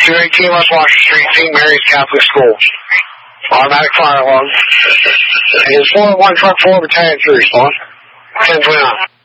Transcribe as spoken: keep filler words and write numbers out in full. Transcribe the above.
two eighteen West Washington Street, Saint Mary's Catholic School. Automatic fire alarm. It is four one Truck four Battalion to respond. ten twenty-nine.